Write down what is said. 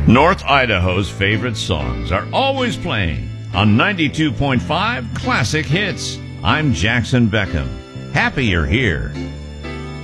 North Idaho's favorite songs are always playing on 92.5 Classic Hits. I'm Jackson Beckham. Happy you're here.